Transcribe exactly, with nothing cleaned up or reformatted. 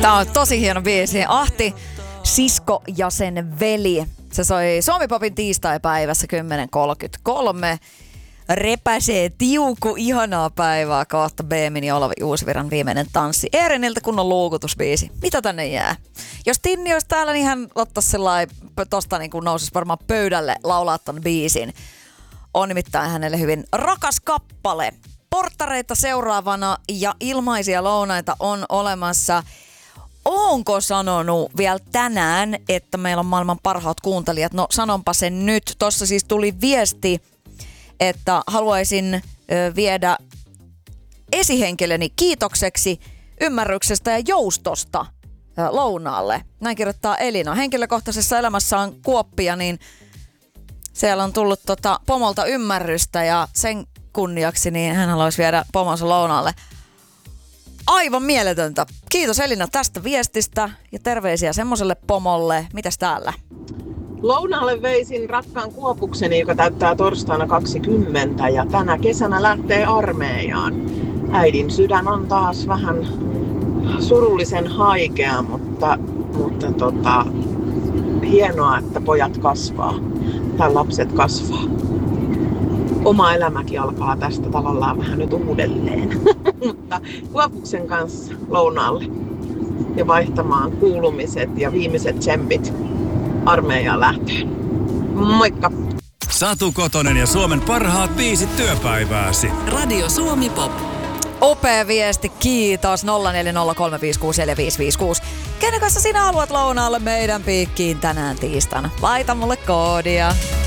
Tää on tosi hieno biisi. Ahti, sisko ja sen veli. Se soi Suomi-popin tiistaipäivässä kymmenen kolmekymmentäkolme. Repäsee tiuku, ihanaa päivää kohta Beemin ja Olavi Uusviran viimeinen tanssi. Eereniltä kunnon luukutusbiisi. Mitä tänne jää? Jos Tinni olisi täällä, niin hän ottaisi sellainen, tosta niin kuin nousisi varmaan pöydälle laulaa ton biisin. On nimittäin hänelle hyvin rakas kappale. Porttareita seuraavana ja ilmaisia lounaita on olemassa. Oonko sanonut vielä tänään, että meillä on maailman parhaat kuuntelijat? No sanonpa sen nyt. Tossa siis tuli viesti, että haluaisin ö, viedä esihenkilöni kiitokseksi ymmärryksestä ja joustosta ö, lounaalle. Näin kirjoittaa Elina. Henkilökohtaisessa elämässä on kuoppia, niin siellä on tullut tota pomolta ymmärrystä ja sen kunniaksi niin hän haluaisi viedä pomonsa lounaalle. Aivan mieletöntä. Kiitos Elina tästä viestistä ja terveisiä semmoselle pomolle. Mitäs täällä? Lounaalle veisin rakkaan Kuopukseni, joka täyttää torstaina kaksikymmentä ja tänä kesänä lähtee armeijaan. Äidin sydän on taas vähän surullisen haikea, mutta, mutta tota, hienoa, että pojat kasvaa tai lapset kasvaa. Oma elämäkin alkaa tästä tavallaan vähän nyt uudelleen, mutta Kuopuksen kanssa lounaalle ja vaihtamaan kuulumiset ja viimeiset tsempit armeijaan lähtöön. Moikka! Satu Kotonen ja Suomen parhaat biisit työpäivääsi. Radio Suomi Pop. Upea viesti, kiitos. nolla neljä nolla kolme viisi kuusi neljä viisi viisi kuusi. Kenen kanssa sinä haluat lounaalle meidän piikkiin tänään tiistaina? Laita mulle koodia.